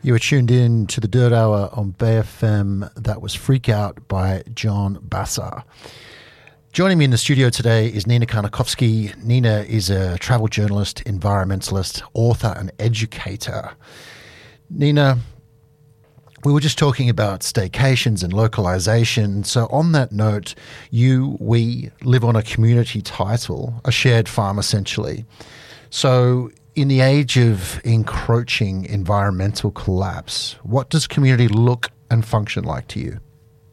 You were tuned in to the Dirt Hour on Bay FM. That was Freak Out by John Basser. Joining me in the studio today is Nina Karnakovsky. Nina is a travel journalist, environmentalist, author and educator. Nina, we were just talking about staycations and localization. So on that note, we live on a community title, a shared farm essentially. So in the age of encroaching environmental collapse, what does community look and function like to you?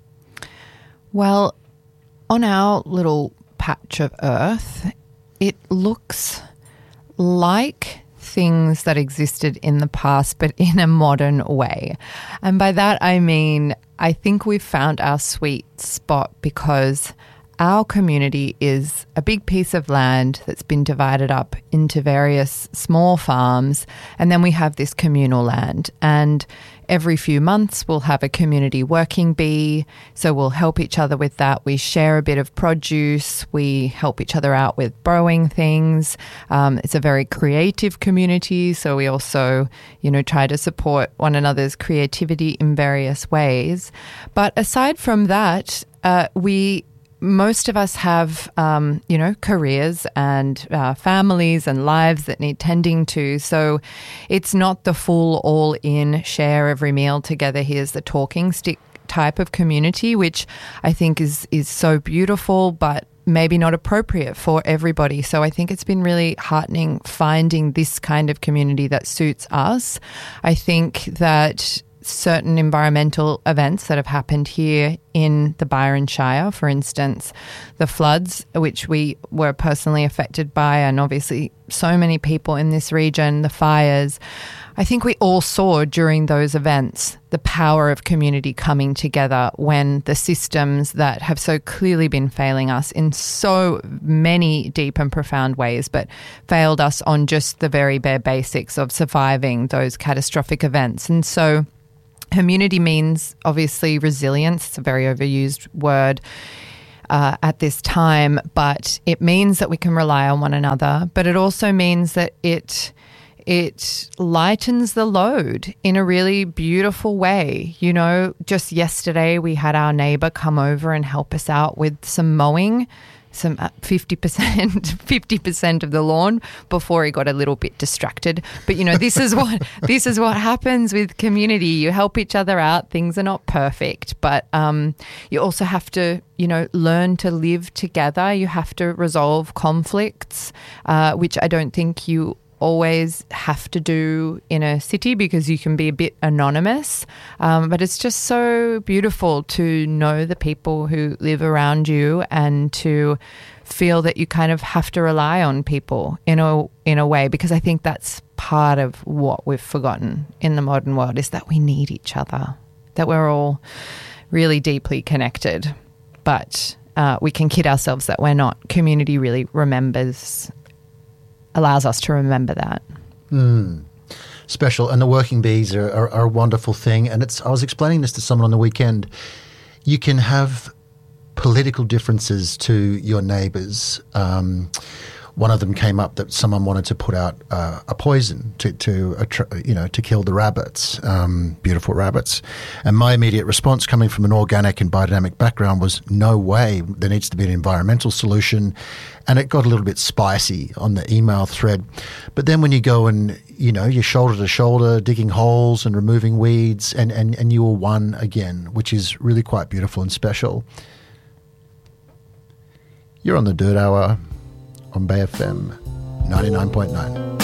Well, on our little patch of earth, it looks like things that existed in the past, but in a modern way. And by that, I mean, I think we've found our sweet spot because our community is a big piece of land that's been divided up into various small farms, and then we have this communal land. And every few months we'll have a community working bee, so we'll help each other with that. We share a bit of produce, we help each other out with growing things. It's a very creative community, so we also, try to support one another's creativity in various ways. But aside from that, most of us have, careers and families and lives that need tending to. So it's not the full all-in share every meal together. Here's the talking stick type of community, which I think is so beautiful, but maybe not appropriate for everybody. So I think it's been really heartening finding this kind of community that suits us. I think that certain environmental events that have happened here in the Byron Shire, for instance, the floods, which we were personally affected by, and obviously so many people in this region, the fires, I think we all saw during those events the power of community coming together when the systems that have so clearly been failing us in so many deep and profound ways, but failed us on just the very bare basics of surviving those catastrophic events. And so community means obviously resilience. It's a very overused word at this time, but it means that we can rely on one another. But it also means that it lightens the load in a really beautiful way. Just yesterday we had our neighbour come over and help us out with some mowing, some 50% of the lawn before he got a little bit distracted. But this is what happens with community. You help each other out. Things are not perfect, but you also have to learn to live together. You have to resolve conflicts, which I don't think you always have to do in a city because you can be a bit anonymous. But it's just so beautiful to know the people who live around you and to feel that you kind of have to rely on people in a way, because I think that's part of what we've forgotten in the modern world, is that we need each other, that we're all really deeply connected, but we can kid ourselves that we're not. Community really allows us to remember that. Special. And the working bees are a wonderful thing. And I was explaining this to someone on the weekend. You can have political differences to your neighbours. One of them came up that someone wanted to put out a poison to kill the rabbits, beautiful rabbits. And my immediate response, coming from an organic and biodynamic background, was no way. There needs to be an environmental solution. And it got a little bit spicy on the email thread. But then when you go and, you're shoulder to shoulder, digging holes and removing weeds, and you are one again, which is really quite beautiful and special. You're on the Dirt Hour on Bay FM 99.9.